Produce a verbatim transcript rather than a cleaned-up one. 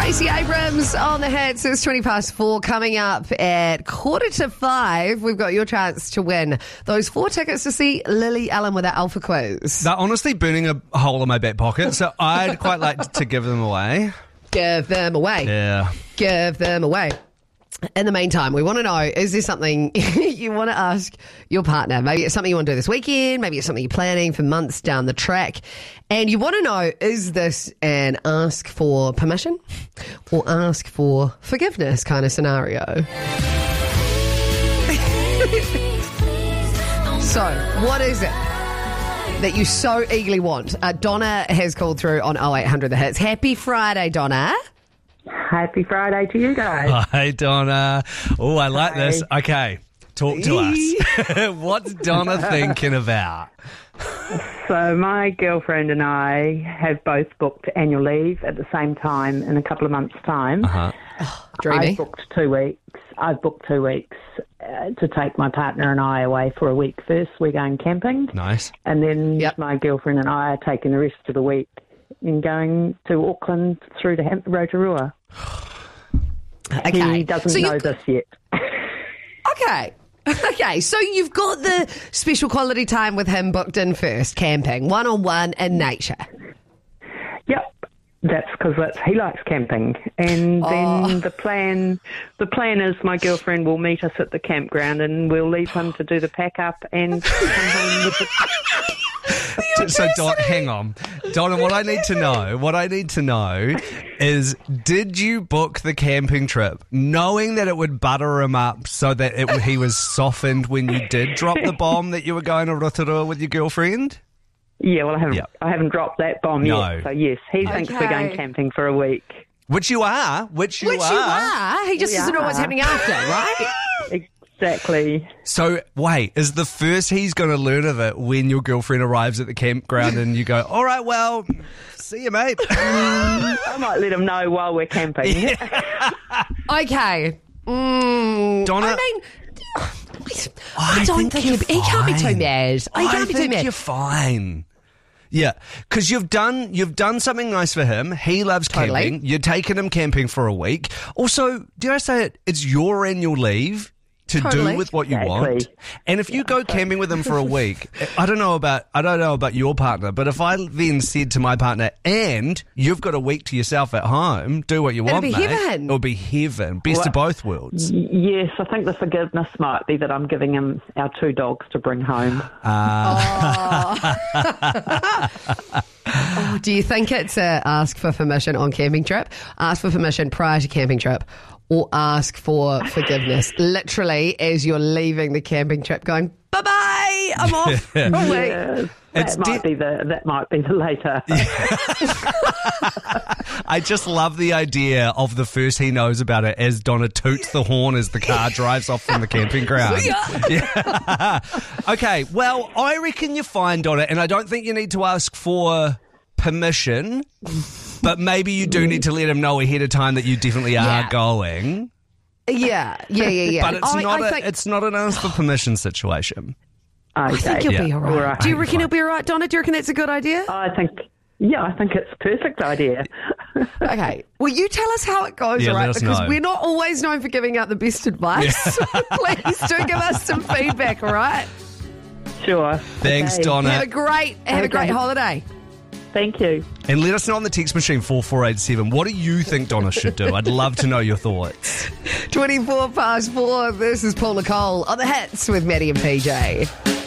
Stacey Abrams on the hits. It's twenty past four. Coming up at quarter to five, we've got your chance to win those four tickets to see Lily Allen with our Alpha Quiz. They're honestly burning a hole in my back pocket, so I'd quite like to give them away. Give them away. Yeah. Give them away. In the meantime, we want to know, is there something you want to ask your partner? Maybe it's something you want to do this weekend. Maybe it's something you're planning for months down the track. And you want to know, is this an ask for permission or ask for forgiveness kind of scenario? So, what is it that you so eagerly want? Uh, Donna has called through on oh eight hundred The Hits. Happy Friday, Donna. Happy Friday to you guys. Hi, Donna. Oh, I like Hi. this. Okay, talk to us. What's Donna thinking about? So my girlfriend and I have both booked annual leave at the same time in a couple of months' time. Uh-huh. Dreamy. I've booked two weeks. I've booked two weeks uh, to take my partner and I away for a week first. We're going camping. Nice. And then Yep. my girlfriend and I are taking the rest of the week and going to Auckland through to Ham- Rotorua. Okay. He doesn't So you- know this yet. Okay. Okay, so you've got the special quality time with him booked in first, camping, one-on-one in nature. Yep, that's because he likes camping. And then Oh. the plan, the plan is my girlfriend will meet us at the campground and we'll leave him to do the pack up and come home with the... So, Don, hang on. Donna, what I need to know, what I need to know is, did you book the camping trip knowing that it would butter him up so that it, he was softened when you did drop the bomb that you were going to Rotorua with your girlfriend? Yeah, well, I haven't, Yep. I haven't dropped that bomb No. yet. So, yes, he thinks we're Okay. going camping for a week. Which you are. Which you Which are. you are. He just We doesn't know what's are. happening after, right? Exactly. So, wait, is the first he's going to learn of it when your girlfriend arrives at the campground and you go, all right, well, see you, mate. I might let him know while we're camping. Okay. Mm, Donna- I mean, I, don't think, you're he, he can't be too fine. mad. He I can't be too think mad. you're fine. Yeah, because you've done you've done something nice for him. He loves Totally. camping. You're taking him camping for a week. Also, did I say it? It's your annual leave to Totally. do with what you Exactly. want. And if you go camping with him for a week, I don't know about I don't know about your partner, but if I then said to my partner, and you've got a week to yourself at home, do what you It'll want, be mate. heaven. It'll be heaven. Best of Well- both worlds. Y- Yes, I think the forgiveness might be that I'm giving him our two dogs to bring home. Oh, do you think it's a ask for permission on camping trip, ask for permission prior to camping trip, or ask for forgiveness literally as you're leaving the camping trip going, bye-bye, I'm off for a week. Yes, It's that might de- be the that might be the later. I just love the idea of the first he knows about it as Donna toots the horn as the car drives off from the camping ground. Yeah. Okay, well, I reckon you're fine, Donna, and I don't think you need to ask for permission, but maybe you do need to let him know ahead of time that you definitely are Yeah. going. Yeah, yeah, yeah, yeah. But it's I, not I a think, it's not an ask for permission situation. Okay. I think you'll Yeah. be all right. All right. Do you reckon he'll be all right, Donna? Do you reckon that's a good idea? I think, yeah, I think it's a perfect idea. Okay. Well, you tell us how it goes, Yeah, all let right? us Because know. we're not always known for giving out the best advice. Please do give us some feedback, all right? Sure. Thanks, Okay. Donna. Have a great, have a Okay. great holiday. Thank you. And let us know on the text machine four four eight seven. What do you think Donna should do? I'd love to know your thoughts. twenty-four past four. This is Paula Cole on the hits with Maddie and P J.